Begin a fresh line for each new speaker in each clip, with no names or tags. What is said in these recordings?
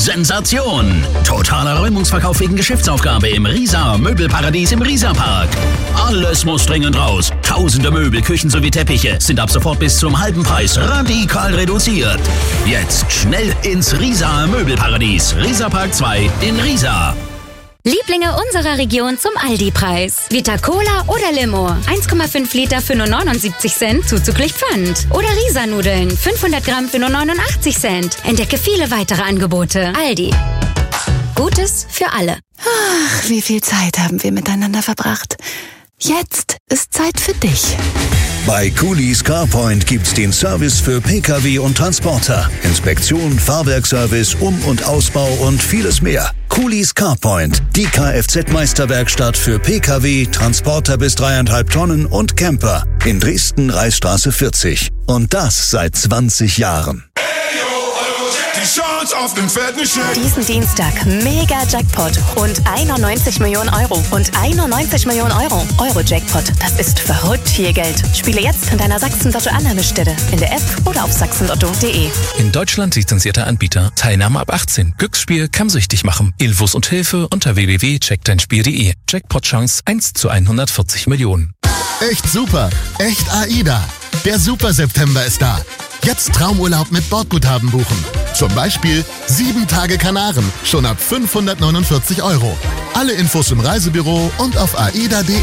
Sensation! Totaler Räumungsverkauf wegen Geschäftsaufgabe im Riesa Möbelparadies im Riesa-Park. Alles muss dringend raus. Tausende Möbel, Küchen sowie Teppiche sind ab sofort bis zum halben Preis radikal reduziert. Jetzt schnell ins Riesa Möbelparadies. Riesa-Park 2 in Riesa.
Lieblinge unserer Region zum Aldi-Preis. Vita Cola oder Limo. 1,5 Liter für nur 79 Cent, zuzüglich Pfand. Oder Risa-Nudeln. 500 Gramm für nur 89 Cent. Entdecke viele weitere Angebote. Aldi. Gutes für alle.
Ach, wie viel Zeit haben wir miteinander verbracht. Jetzt ist Zeit für dich.
Bei Kulis CarPoint gibt's den Service für Pkw und Transporter. Inspektion, Fahrwerkservice, Um- und Ausbau und vieles mehr. Kulis CarPoint, die Kfz-Meisterwerkstatt für Pkw, Transporter bis 3,5 Tonnen und Camper. In Dresden, Reichsstraße 40. Und das seit 20 Jahren.
Die Chance auf den fetten Scheck.
Diesen Dienstag mega Jackpot. Rund 91 Millionen Euro. Und 91 Millionen Euro. Euro-Jackpot. Das ist verrückt viel Geld. Spiele jetzt in deiner Sachsen-Lotto-Annahmestelle. In der App oder auf sachsenlotto.de.
In Deutschland lizenzierter Anbieter. Teilnahme ab 18. Glücksspiel kann süchtig machen. Infos und Hilfe unter www.checkdeinspiel.de. Jackpot-Chance 1 zu 140 Millionen.
Echt super. Echt AIDA. Der Super September ist da. Jetzt Traumurlaub mit Bordguthaben buchen. Zum Beispiel 7 Tage Kanaren, schon ab 549 €. Alle Infos im Reisebüro und auf aida.de.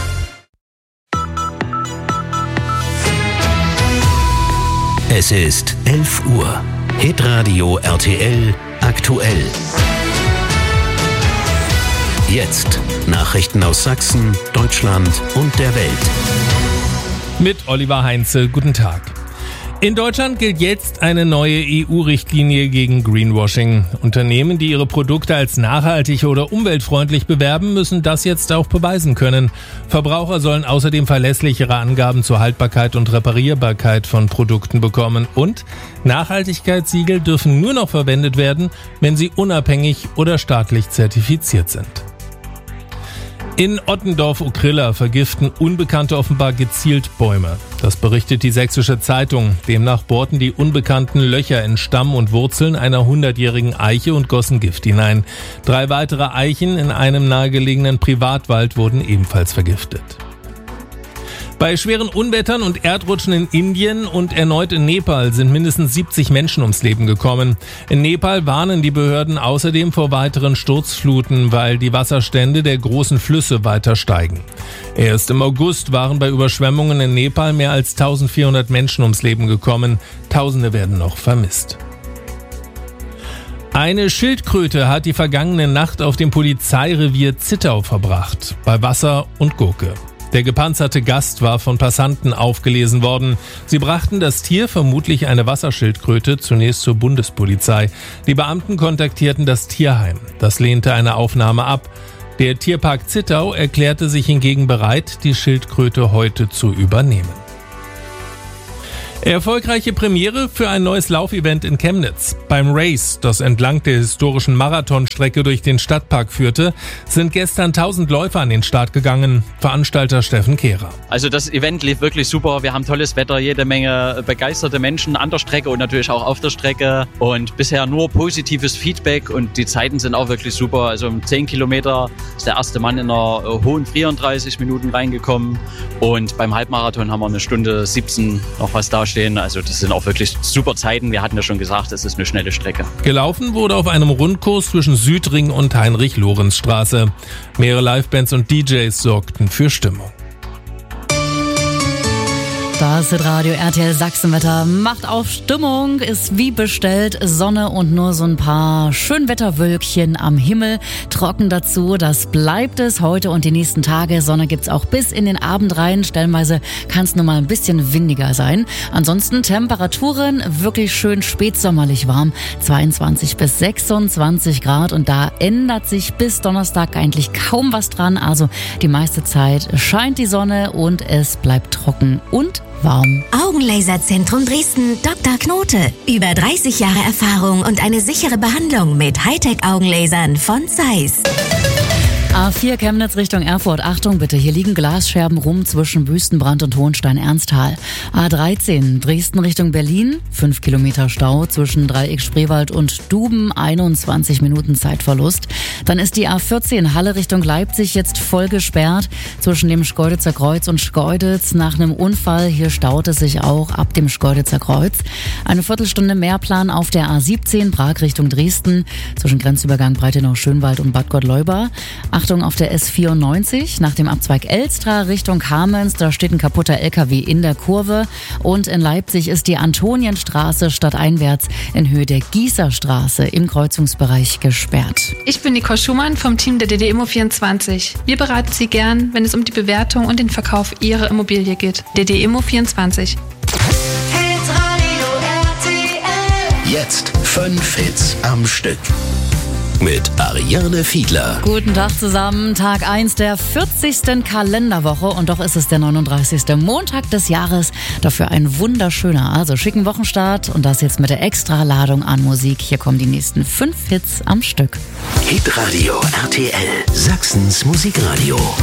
Es ist 11 Uhr. Hitradio RTL aktuell. Jetzt Nachrichten aus Sachsen, Deutschland und der Welt.
Mit Oliver Heinze, guten Tag. In Deutschland gilt jetzt eine neue EU-Richtlinie gegen Greenwashing. Unternehmen, die ihre Produkte als nachhaltig oder umweltfreundlich bewerben, müssen das jetzt auch beweisen können. Verbraucher sollen außerdem verlässlichere Angaben zur Haltbarkeit und Reparierbarkeit von Produkten bekommen. Und Nachhaltigkeitssiegel dürfen nur noch verwendet werden, wenn sie unabhängig oder staatlich zertifiziert sind. In Ottendorf-Okrilla vergiften Unbekannte offenbar gezielt Bäume. Das berichtet die Sächsische Zeitung. Demnach bohrten die Unbekannten Löcher in Stamm und Wurzeln einer 100-jährigen Eiche und gossen Gift hinein. 3 weitere Eichen in einem nahegelegenen Privatwald wurden ebenfalls vergiftet. Bei schweren Unwettern und Erdrutschen in Indien und erneut in Nepal sind mindestens 70 Menschen ums Leben gekommen. In Nepal warnen die Behörden außerdem vor weiteren Sturzfluten, weil die Wasserstände der großen Flüsse weiter steigen. Erst im August waren bei Überschwemmungen in Nepal mehr als 1400 Menschen ums Leben gekommen. Tausende werden noch vermisst. Eine Schildkröte hat die vergangene Nacht auf dem Polizeirevier Zittau verbracht, bei Wasser und Gurke. Der gepanzerte Gast war von Passanten aufgelesen worden. Sie brachten das Tier, vermutlich eine Wasserschildkröte, zunächst zur Bundespolizei. Die Beamten kontaktierten das Tierheim. Das lehnte eine Aufnahme ab. Der Tierpark Zittau erklärte sich hingegen bereit, die Schildkröte heute zu übernehmen. Erfolgreiche Premiere für ein neues Laufevent in Chemnitz. Beim Race, das entlang der historischen Marathonstrecke durch den Stadtpark führte, sind gestern 1000 Läufer an den Start gegangen. Veranstalter Steffen Kehrer.
Also das Event lief wirklich super. Wir haben tolles Wetter, jede Menge begeisterte Menschen an der Strecke und natürlich auch auf der Strecke. Und bisher nur positives Feedback und die Zeiten sind auch wirklich super. Also um 10 Kilometer ist der erste Mann in einer hohen 34 Minuten reingekommen. Und beim Halbmarathon haben wir 1 Stunde 17 noch was dastehen. Also das sind auch wirklich super Zeiten. Wir hatten ja schon gesagt, es ist eine schnelle Strecke.
Gelaufen wurde auf einem Rundkurs zwischen Südring und Heinrich-Lorenz-Straße. Mehrere Livebands und DJs sorgten für Stimmung.
Das Radio RTL Sachsenwetter macht auf Stimmung, ist wie bestellt Sonne und nur so ein paar Schönwetterwölkchen am Himmel. Trocken dazu, das bleibt es heute und die nächsten Tage. Sonne gibt's auch bis in den Abend rein. Stellenweise kann es nur mal ein bisschen windiger sein. Ansonsten Temperaturen wirklich schön spätsommerlich warm. 22 bis 26 Grad und da ändert sich bis Donnerstag eigentlich kaum was dran. Also die meiste Zeit scheint die Sonne und es bleibt trocken und warm.
Augenlaserzentrum Dresden, Dr. Knote. Über 30 Jahre Erfahrung und eine sichere Behandlung mit Hightech-Augenlasern von Zeiss.
A4 Chemnitz Richtung Erfurt. Achtung bitte, hier liegen Glasscherben rum zwischen Wüstenbrand und Hohenstein-Ernsthal. A13 Dresden Richtung Berlin. 5 Kilometer Stau zwischen Dreieck Spreewald und Duben. 21 Minuten Zeitverlust. Dann ist die A14 Halle Richtung Leipzig jetzt voll gesperrt. Zwischen dem Schkeuditzer Kreuz und Schkeuditz. Nach einem Unfall, hier staut es sich auch ab dem Schkeuditzer Kreuz. Eine Viertelstunde Mehrplan auf der A17 Prag Richtung Dresden. Zwischen Grenzübergang Breitenau-Schönwald und Bad Gottleuba. Achtung auf der S94 nach dem Abzweig Elstra Richtung Kamenz. Da steht ein kaputter LKW in der Kurve. Und in Leipzig ist die Antonienstraße stadteinwärts in Höhe der Gießerstraße im Kreuzungsbereich gesperrt.
Ich bin Nicole Schumann vom Team der DD-Immo24. Wir beraten Sie gern, wenn es um die Bewertung und den Verkauf Ihrer Immobilie geht. DD-Immo24.
Jetzt 5 Hits am Stück. Mit Ariane Fiedler.
Guten Tag zusammen. Tag 1 der 40. Kalenderwoche und doch ist es der 39. Montag des Jahres. Dafür ein wunderschöner, also schicken Wochenstart und das jetzt mit der Extraladung an Musik. Hier kommen die nächsten 5 Hits am Stück.
Hitradio RTL, Sachsens Musikradio.